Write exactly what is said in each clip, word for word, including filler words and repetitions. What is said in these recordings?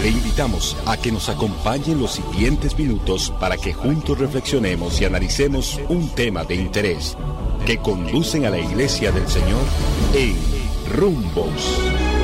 Le invitamos a que nos acompañe en los siguientes minutos para que juntos reflexionemos y analicemos un tema de interés que conducen a la iglesia del Señor en Rumbos.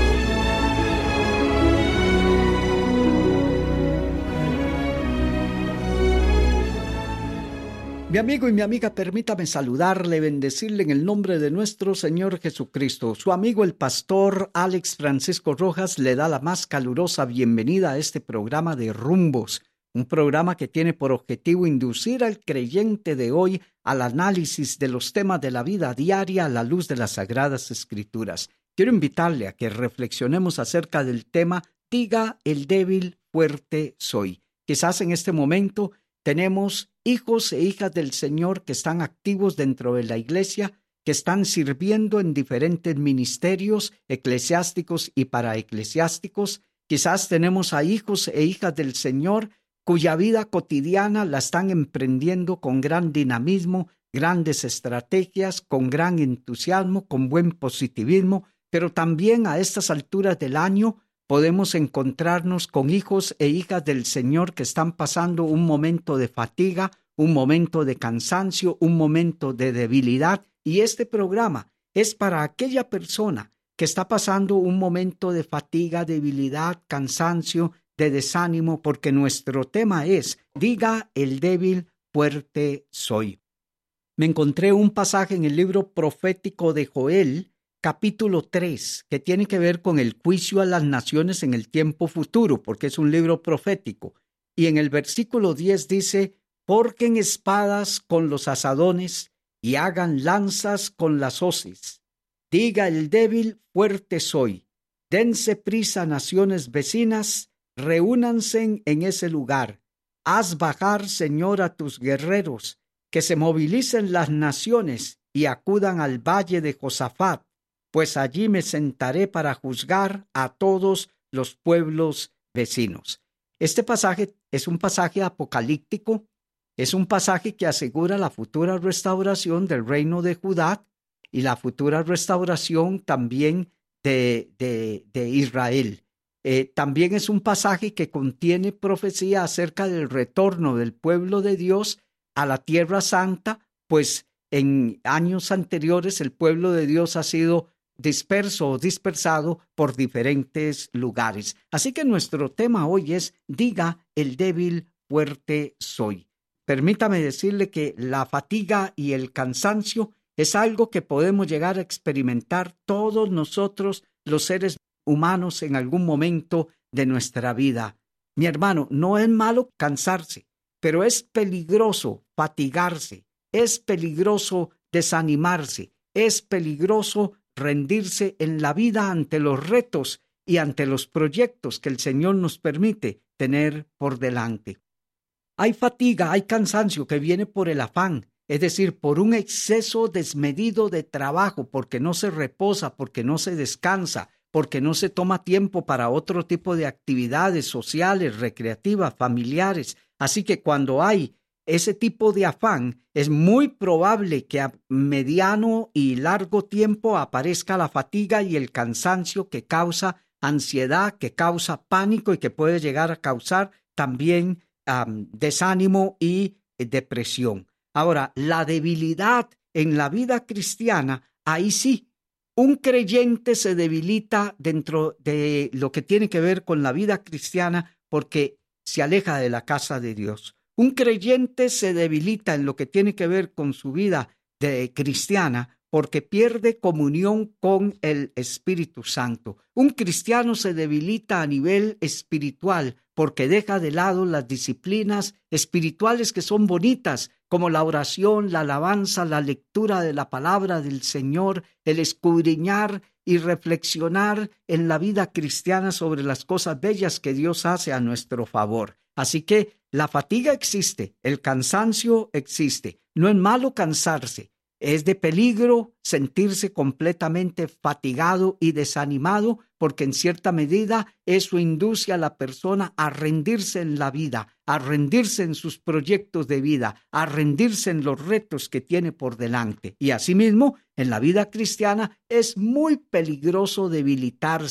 Mi amigo y mi amiga, permítame saludarle, bendecirle en el nombre de nuestro Señor Jesucristo. Su amigo el pastor Alex Francisco Rojas le da la más calurosa bienvenida a este programa de Rumbos, un programa que tiene por objetivo inducir al creyente de hoy al análisis de los temas de la vida diaria a la luz de las Sagradas Escrituras. Quiero invitarle a que reflexionemos acerca del tema Diga el débil, fuerte soy. Quizás en este momento tenemos hijos e hijas del Señor que están activos dentro de la iglesia, que están sirviendo en diferentes ministerios eclesiásticos y paraeclesiásticos. Quizás tenemos a hijos e hijas del Señor cuya vida cotidiana la están emprendiendo con gran dinamismo, grandes estrategias, con gran entusiasmo, con buen positivismo, pero también a estas alturas del año podemos encontrarnos con hijos e hijas del Señor que están pasando un momento de fatiga, un momento de cansancio, un momento de debilidad. Y este programa es para aquella persona que está pasando un momento de fatiga, debilidad, cansancio, de desánimo, porque nuestro tema es Diga el débil, fuerte soy. Me encontré un pasaje en el libro profético de Joel, capítulo tres, que tiene que ver con el juicio a las naciones en el tiempo futuro, porque es un libro profético. Y en el versículo diez dice: forjen espadas con los asadones y hagan lanzas con las hoces. Diga el débil, fuerte soy. Dense prisa, naciones vecinas, reúnanse en ese lugar. Haz bajar, Señor, a tus guerreros, que se movilicen las naciones y acudan al valle de Josafat, pues allí me sentaré para juzgar a todos los pueblos vecinos. Este pasaje es un pasaje apocalíptico, es un pasaje que asegura la futura restauración del reino de Judá y la futura restauración también de, de, de Israel. Eh, también es un pasaje que contiene profecía acerca del retorno del pueblo de Dios a la Tierra Santa, pues en años anteriores el pueblo de Dios ha sido disperso o dispersado por diferentes lugares. Así que nuestro tema hoy es Diga el débil, fuerte soy. Permítame decirle que la fatiga y el cansancio es algo que podemos llegar a experimentar todos nosotros, los seres humanos, en algún momento de nuestra vida. Mi hermano, no es malo cansarse, pero es peligroso fatigarse, es peligroso desanimarse, es peligroso rendirse en la vida ante los retos y ante los proyectos que el Señor nos permite tener por delante. Hay fatiga, hay cansancio que viene por el afán, es decir, por un exceso desmedido de trabajo, porque no se reposa, porque no se descansa, porque no se toma tiempo para otro tipo de actividades sociales, recreativas, familiares. Así que cuando hay ese tipo de afán, es muy probable que a mediano y largo tiempo aparezca la fatiga y el cansancio que causa ansiedad, que causa pánico y que puede llegar a causar también um, desánimo y eh, depresión. Ahora, la debilidad en la vida cristiana, ahí sí, un creyente se debilita dentro de lo que tiene que ver con la vida cristiana porque se aleja de la casa de Dios. Un creyente se debilita en lo que tiene que ver con su vida de cristiana porque pierde comunión con el Espíritu Santo. Un cristiano se debilita a nivel espiritual porque deja de lado las disciplinas espirituales que son bonitas, como la oración, la alabanza, la lectura de la palabra del Señor, el escudriñar y reflexionar en la vida cristiana sobre las cosas bellas que Dios hace a nuestro favor. Así que la fatiga existe, el cansancio existe. No es malo cansarse, es de peligro sentirse completamente fatigado y desanimado, porque en cierta medida eso induce a la persona a rendirse en la vida, a rendirse en sus proyectos de vida, a rendirse en los retos que tiene por delante. Y asimismo, en la vida cristiana es muy peligroso debilitarse,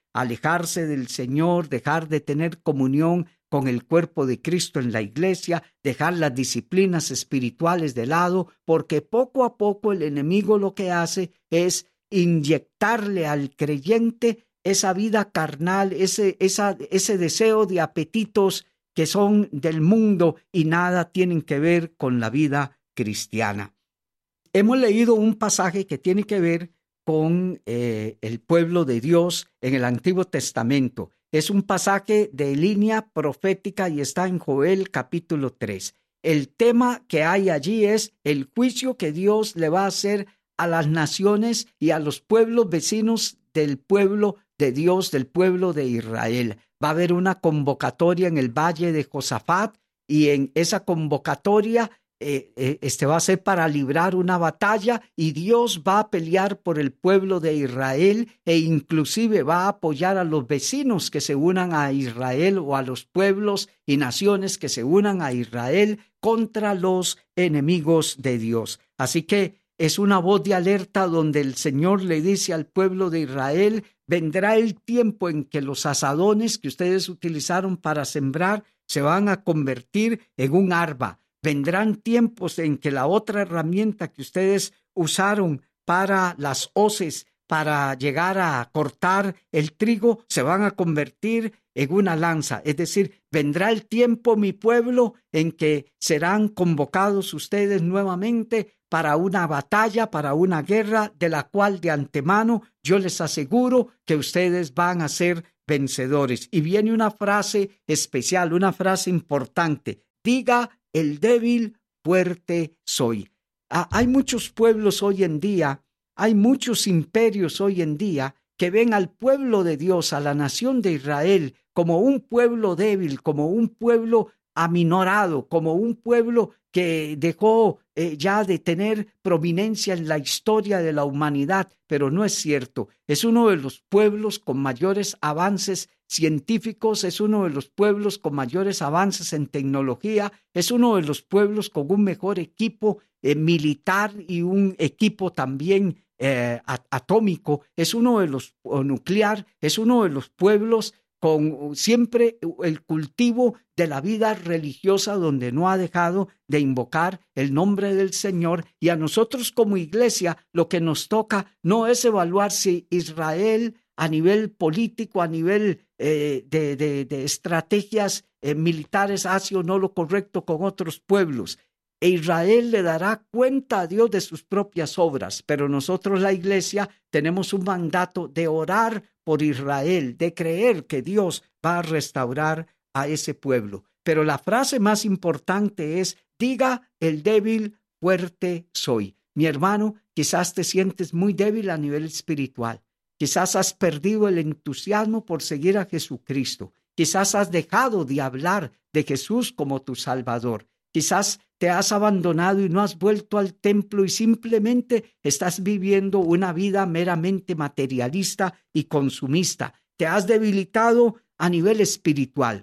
alejarse del Señor, dejar de tener comunión con el cuerpo de Cristo en la iglesia, dejar las disciplinas espirituales de lado, porque poco a poco el enemigo lo que hace es inyectarle al creyente esa vida carnal, ese, esa, ese deseo de apetitos que son del mundo y nada tienen que ver con la vida cristiana. Hemos leído un pasaje que tiene que ver con eh, el pueblo de Dios en el Antiguo Testamento. Es un pasaje de línea profética y está en Joel capítulo tres. El tema que hay allí es el juicio que Dios le va a hacer a las naciones y a los pueblos vecinos del pueblo de Dios, del pueblo de Israel. Va a haber una convocatoria en el valle de Josafat y en esa convocatoria Eh, eh, este va a ser para librar una batalla y Dios va a pelear por el pueblo de Israel e inclusive va a apoyar a los vecinos que se unan a Israel o a los pueblos y naciones que se unan a Israel contra los enemigos de Dios. Así que es una voz de alerta donde el Señor le dice al pueblo de Israel: vendrá el tiempo en que los azadones que ustedes utilizaron para sembrar se van a convertir en un arpa. Vendrán tiempos en que la otra herramienta que ustedes usaron para las hoces, para llegar a cortar el trigo, se van a convertir en una lanza. Es decir, vendrá el tiempo, mi pueblo, en que serán convocados ustedes nuevamente para una batalla, para una guerra, de la cual de antemano yo les aseguro que ustedes van a ser vencedores. Y viene una frase especial, una frase importante: diga el débil, fuerte soy. Ah, hay muchos pueblos hoy en día, hay muchos imperios hoy en día que ven al pueblo de Dios, a la nación de Israel, como un pueblo débil, como un pueblo aminorado, como un pueblo que dejó eh, ya de tener prominencia en la historia de la humanidad, pero no es cierto. Es uno de los pueblos con mayores avances científicos, es uno de los pueblos con mayores avances en tecnología, es uno de los pueblos con un mejor equipo eh, militar y un equipo también eh, atómico, es uno de los o nuclear, es uno de los pueblos con siempre el cultivo de la vida religiosa, donde no ha dejado de invocar el nombre del Señor. Y a nosotros como iglesia lo que nos toca no es evaluar si Israel a nivel político, a nivel eh, de, de, de estrategias eh, militares hace o no lo correcto con otros pueblos. E Israel le dará cuenta a Dios de sus propias obras, pero nosotros, la iglesia, tenemos un mandato de orar por Israel, de creer que Dios va a restaurar a ese pueblo. Pero la frase más importante es: diga el débil, fuerte soy. Mi hermano, quizás te sientes muy débil a nivel espiritual. Quizás has perdido el entusiasmo por seguir a Jesucristo. Quizás has dejado de hablar de Jesús como tu Salvador. Quizás te has abandonado y no has vuelto al templo y simplemente estás viviendo una vida meramente materialista y consumista. Te has debilitado a nivel espiritual.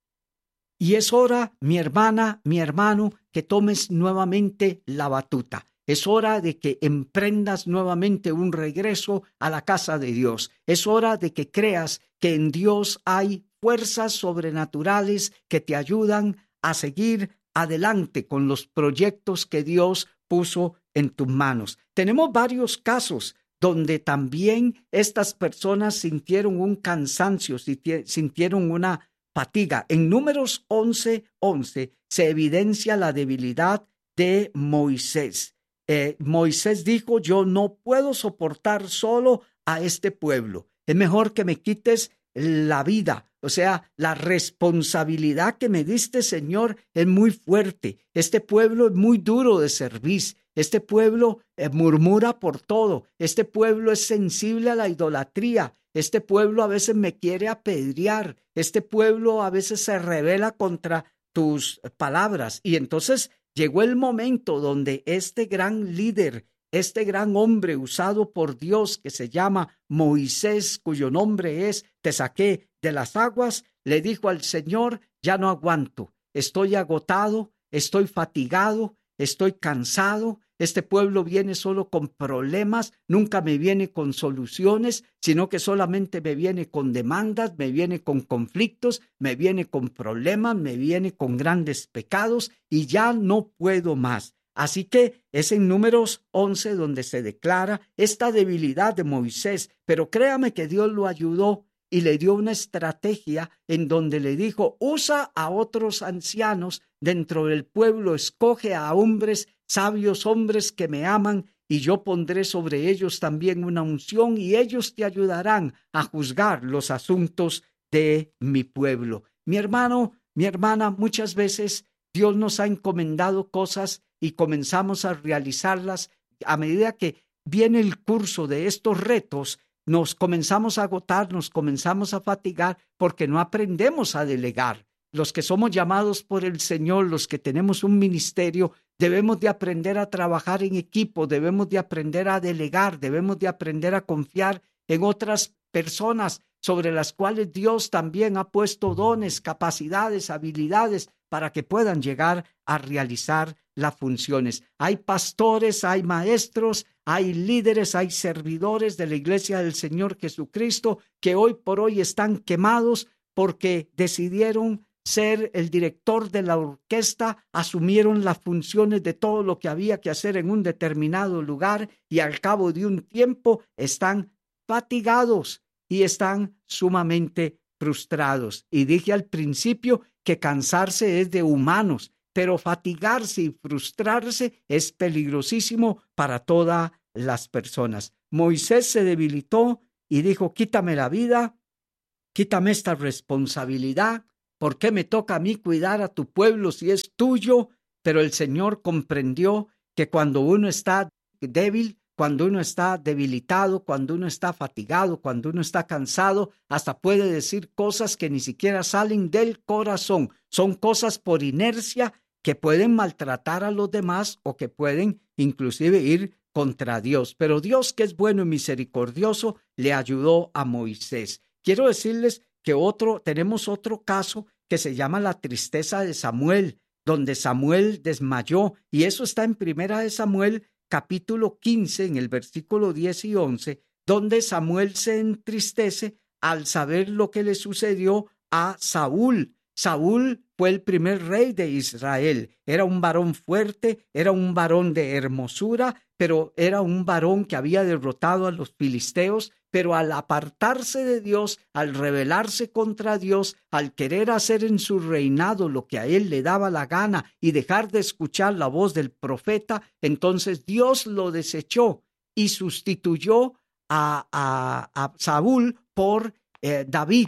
Y es hora, mi hermana, mi hermano, que tomes nuevamente la batuta. Es hora de que emprendas nuevamente un regreso a la casa de Dios. Es hora de que creas que en Dios hay fuerzas sobrenaturales que te ayudan a seguir adelante con los proyectos que Dios puso en tus manos. Tenemos varios casos donde también estas personas sintieron un cansancio, sintieron una fatiga. En Números once once se evidencia la debilidad de Moisés. Eh, Moisés dijo: yo no puedo soportar solo a este pueblo. Es mejor que me quites la vida. O sea, la responsabilidad que me diste, Señor, es muy fuerte. Este pueblo es muy duro de servir. Este pueblo eh, murmura por todo. Este pueblo es sensible a la idolatría. Este pueblo a veces me quiere apedrear. Este pueblo a veces se rebela contra tus palabras. Y entonces llegó el momento donde este gran líder, este gran hombre usado por Dios que se llama Moisés, cuyo nombre es te saqué de las aguas, le dijo al Señor: ya no aguanto, estoy agotado, estoy fatigado, estoy cansado, Este pueblo viene solo con problemas, nunca me viene con soluciones, sino que solamente me viene con demandas, me viene con conflictos, me viene con problemas, me viene con grandes pecados y ya no puedo más. Así que es en Números once donde se declara esta debilidad de Moisés, pero créame que Dios lo ayudó y le dio una estrategia en donde le dijo: usa a otros ancianos dentro del pueblo, escoge a hombres sabios, hombres que me aman, y yo pondré sobre ellos también una unción y ellos te ayudarán a juzgar los asuntos de mi pueblo. Mi hermano, mi hermana, muchas veces Dios nos ha encomendado cosas y comenzamos a realizarlas. A medida que viene el curso de estos retos, nos comenzamos a agotar, nos comenzamos a fatigar porque no aprendemos a delegar. Los que somos llamados por el Señor, los que tenemos un ministerio, debemos de aprender a trabajar en equipo, debemos de aprender a delegar, debemos de aprender a confiar en otras personas sobre las cuales Dios también ha puesto dones, capacidades, habilidades para que puedan llegar a realizar las funciones. Hay pastores, hay maestros, hay líderes, hay servidores de la Iglesia del Señor Jesucristo que hoy por hoy están quemados porque decidieron ser el director de la orquesta, asumieron las funciones de todo lo que había que hacer en un determinado lugar y al cabo de un tiempo están fatigados y están sumamente frustrados. Y dije al principio que cansarse es de humanos, pero fatigarse y frustrarse es peligrosísimo para todas las personas. Moisés se debilitó y dijo: quítame la vida, quítame esta responsabilidad. ¿Por qué me toca a mí cuidar a tu pueblo si es tuyo? Pero el Señor comprendió que cuando uno está débil, cuando uno está debilitado, cuando uno está fatigado, cuando uno está cansado, hasta puede decir cosas que ni siquiera salen del corazón. Son cosas por inercia que pueden maltratar a los demás o que pueden inclusive ir contra Dios. Pero Dios, que es bueno y misericordioso, le ayudó a Moisés. Quiero decirles que otro, tenemos otro caso que se llama la tristeza de Samuel, donde Samuel desmayó, y eso está en Primera de Samuel, capítulo quince, en el versículo diez y once, donde Samuel se entristece al saber lo que le sucedió a Saúl. Saúl fue el primer rey de Israel. Era un varón fuerte, era un varón de hermosura, pero era un varón que había derrotado a los filisteos, pero al apartarse de Dios, al rebelarse contra Dios, al querer hacer en su reinado lo que a él le daba la gana y dejar de escuchar la voz del profeta, entonces Dios lo desechó y sustituyó a, a, a Saúl por eh, David,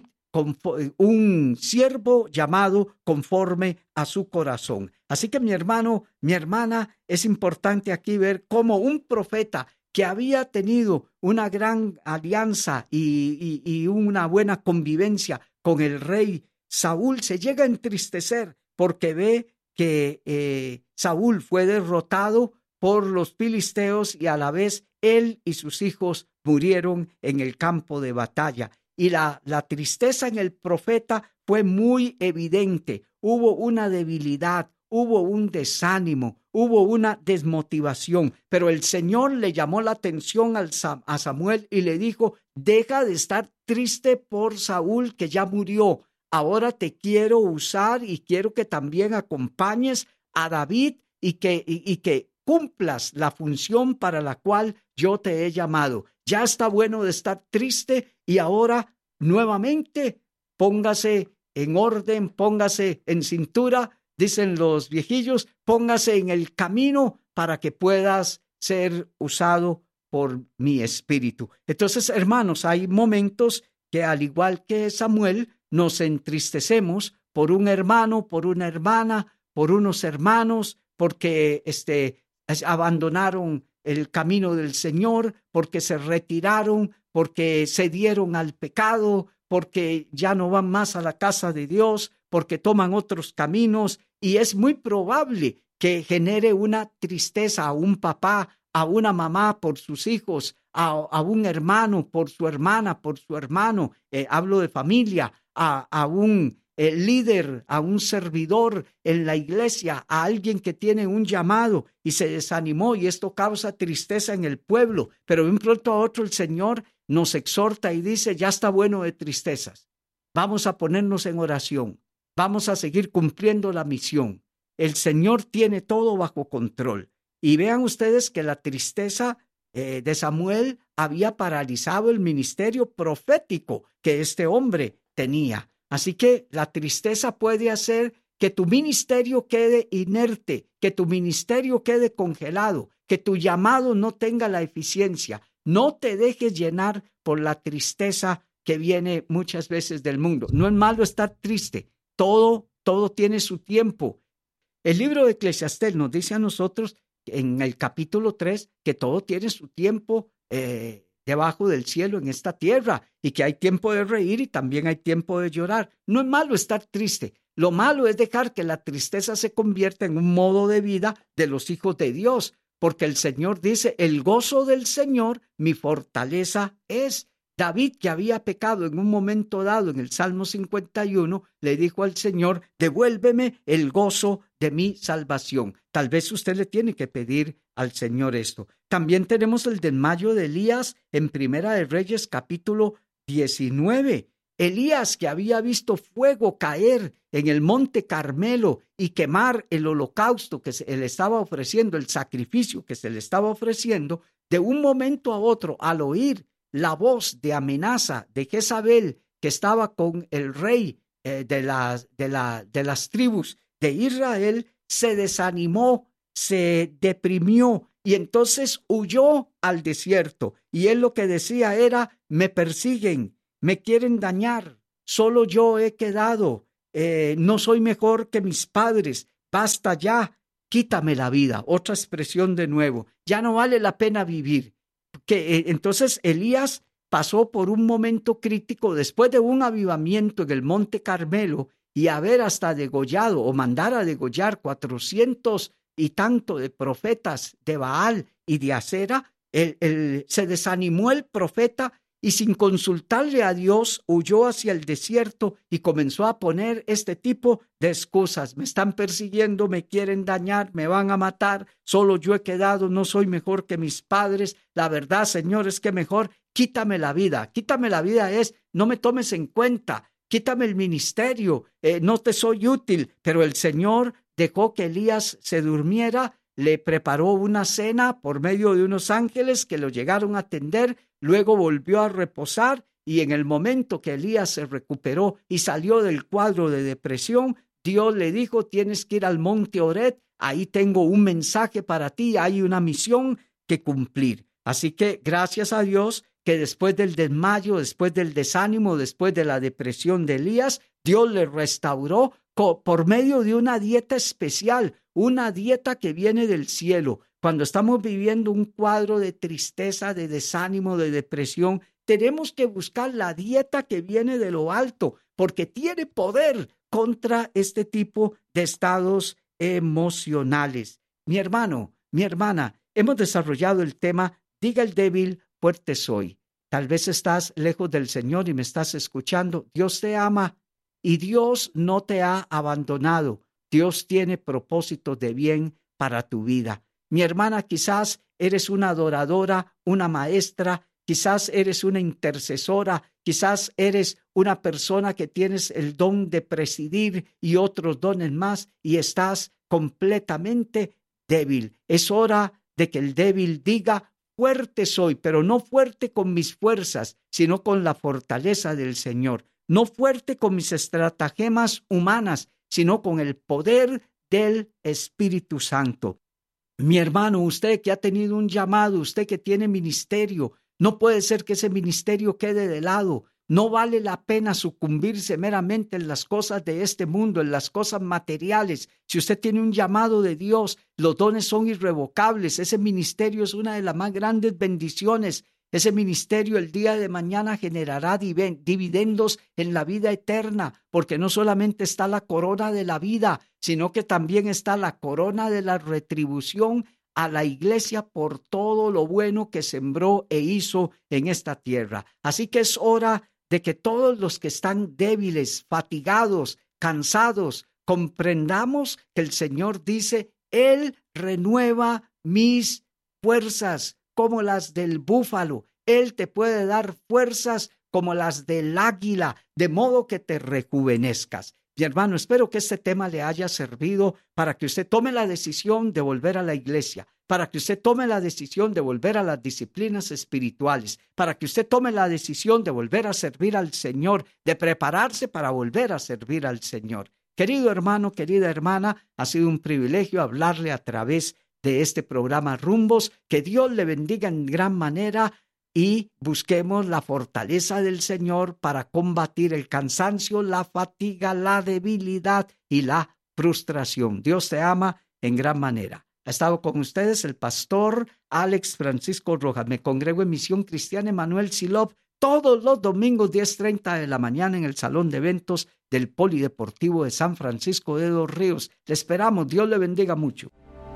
un siervo llamado conforme a su corazón. Así que mi hermano, mi hermana, es importante aquí ver cómo un profeta que había tenido una gran alianza y, y, y una buena convivencia con el rey Saúl se llega a entristecer porque ve que eh, Saúl fue derrotado por los filisteos y a la vez él y sus hijos murieron en el campo de batalla. Y la, la tristeza en el profeta fue muy evidente. Hubo una debilidad, hubo un desánimo, hubo una desmotivación. Pero el Señor le llamó la atención al, a Samuel y le dijo: deja de estar triste por Saúl que ya murió. Ahora te quiero usar y quiero que también acompañes a David y que, y, y que cumplas la función para la cual yo te he llamado. Ya está bueno de estar triste y ahora nuevamente póngase en orden, póngase en cintura, dicen los viejillos, póngase en el camino para que puedas ser usado por mi espíritu. Entonces, hermanos, hay momentos que al igual que Samuel nos entristecemos por un hermano, por una hermana, por unos hermanos, porque este, abandonaron el camino del Señor, porque se retiraron, porque se dieron al pecado, porque ya no van más a la casa de Dios, porque toman otros caminos, y es muy probable que genere una tristeza a un papá, a una mamá por sus hijos, a, a un hermano por su hermana, por su hermano, eh, hablo de familia, a, a un el líder, a un servidor en la iglesia, a alguien que tiene un llamado y se desanimó, y esto causa tristeza en el pueblo, pero de un pronto a otro el Señor nos exhorta y dice, ya está bueno de tristezas, vamos a ponernos en oración, vamos a seguir cumpliendo la misión. El Señor tiene todo bajo control. Y vean ustedes que la tristeza eh, de Samuel había paralizado el ministerio profético que este hombre tenía. Así que la tristeza puede hacer que tu ministerio quede inerte, que tu ministerio quede congelado, que tu llamado no tenga la eficiencia. No te dejes llenar por la tristeza que viene muchas veces del mundo. No es malo estar triste. Todo, todo tiene su tiempo. El libro de Eclesiastés nos dice a nosotros en el capítulo tres que todo tiene su tiempo eh, debajo del cielo en esta tierra y que hay tiempo de reír y también hay tiempo de llorar. No es malo estar triste. Lo malo es dejar que la tristeza se convierta en un modo de vida de los hijos de Dios, porque el Señor dice, el gozo del Señor mi fortaleza es. David, que había pecado en un momento dado en el Salmo cincuenta y uno, le dijo al Señor, devuélveme el gozo de mi salvación. Tal vez usted le tiene que pedir al Señor esto. También tenemos el desmayo de Elías en Primera de Reyes, capítulo diecinueve. Elías, que había visto fuego caer en el monte Carmelo y quemar el holocausto que se le estaba ofreciendo, el sacrificio que se le estaba ofreciendo, de un momento a otro, al oír la voz de amenaza de Jezabel, que estaba con el rey eh, de, las, de, la, de las tribus de Israel, se desanimó, se deprimió y entonces huyó al desierto. Y él lo que decía era, me persiguen, me quieren dañar, solo yo he quedado, eh, no soy mejor que mis padres, basta ya, quítame la vida. Otra expresión de nuevo, ya no vale la pena vivir. Que eh, entonces Elías pasó por un momento crítico después de un avivamiento en el monte Carmelo y haber hasta degollado o mandar a degollar cuatrocientos y tanto de profetas de Baal y de Acera. El, el, se desanimó el profeta y sin consultarle a Dios huyó hacia el desierto y comenzó a poner este tipo de excusas. Me están persiguiendo, me quieren dañar, me van a matar, solo yo he quedado, no soy mejor que mis padres. La verdad, Señor, es que mejor quítame la vida. Quítame la vida es, no me tomes en cuenta, quítame el ministerio, eh, no te soy útil. Pero el Señor dejó que Elías se durmiera, le preparó una cena por medio de unos ángeles que lo llegaron a atender. Luego volvió a reposar y en el momento que Elías se recuperó y salió del cuadro de depresión, Dios le dijo, tienes que ir al monte Oreb, ahí tengo un mensaje para ti, hay una misión que cumplir. Así que gracias a Dios que después del desmayo, después del desánimo, después de la depresión de Elías, Dios le restauró por medio de una dieta especial, una dieta que viene del cielo. Cuando estamos viviendo un cuadro de tristeza, de desánimo, de depresión, tenemos que buscar la dieta que viene de lo alto, porque tiene poder contra este tipo de estados emocionales. Mi hermano, mi hermana, hemos desarrollado el tema, diga el débil, fuerte soy. Tal vez estás lejos del Señor y me estás escuchando. Dios te ama y Dios no te ha abandonado. Dios tiene propósitos de bien para tu vida. Mi hermana, quizás eres una adoradora, una maestra, quizás eres una intercesora, quizás eres una persona que tienes el don de presidir y otros dones más y estás completamente débil. Es hora de que el débil diga, fuerte soy, pero no fuerte con mis fuerzas, sino con la fortaleza del Señor. No fuerte con mis estratagemas humanas, sino con el poder del Espíritu Santo. Mi hermano, usted que ha tenido un llamado, usted que tiene ministerio, no puede ser que ese ministerio quede de lado. No vale la pena sucumbirse meramente en las cosas de este mundo, en las cosas materiales. Si usted tiene un llamado de Dios, los dones son irrevocables. Ese ministerio es una de las más grandes bendiciones. Ese ministerio el día de mañana generará dividendos en la vida eterna, porque no solamente está la corona de la vida, sino que también está la corona de la retribución a la iglesia por todo lo bueno que sembró e hizo en esta tierra. Así que es hora de que todos los que están débiles, fatigados, cansados, comprendamos que el Señor dice, Él renueva mis fuerzas como las del búfalo. Él te puede dar fuerzas como las del águila, de modo que te rejuvenezcas. Mi hermano, espero que este tema le haya servido para que usted tome la decisión de volver a la iglesia, para que usted tome la decisión de volver a las disciplinas espirituales, para que usted tome la decisión de volver a servir al Señor, de prepararse para volver a servir al Señor. Querido hermano, querida hermana, ha sido un privilegio hablarle a través de este programa Rumbos. Que Dios le bendiga en gran manera y busquemos la fortaleza del Señor para combatir el cansancio, la fatiga, la debilidad y la frustración. Dios te ama en gran manera. Ha estado con ustedes el pastor Alex Francisco Rojas. Me congrego en Misión Cristiana Emanuel Silop todos los domingos diez treinta de la mañana en el Salón de Eventos del Polideportivo de San Francisco de Dos Ríos. Le esperamos. Dios le bendiga mucho.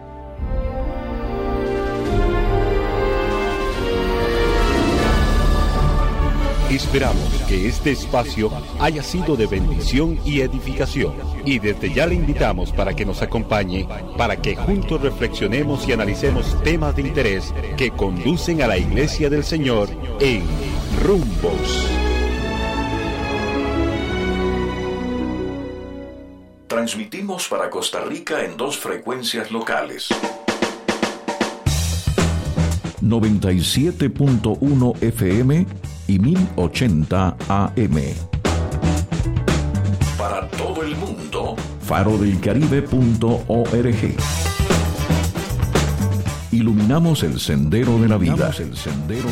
Esperamos que este espacio haya sido de bendición y edificación, y desde ya le invitamos para que nos acompañe, para que juntos reflexionemos y analicemos temas de interés que conducen a la Iglesia del Señor en Rumbos. Transmitimos para Costa Rica en dos frecuencias locales. noventa y siete punto uno F M y mil ochenta A M. Para todo el mundo, faro del caribe punto org. Iluminamos el sendero de la vida. El sendero